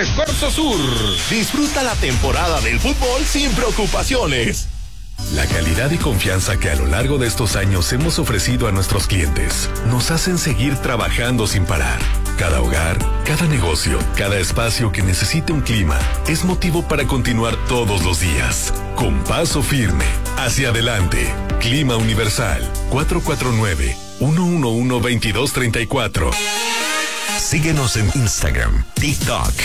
Escorzo Sur. Disfruta la temporada del fútbol sin preocupaciones. La calidad y confianza que a lo largo de estos años hemos ofrecido a nuestros clientes nos hacen seguir trabajando sin parar. Cada hogar, cada negocio, cada espacio que necesite un clima es motivo para continuar todos los días. Con paso firme, hacia adelante. Clima Universal, 449-111-2234. Síguenos en Instagram, TikTok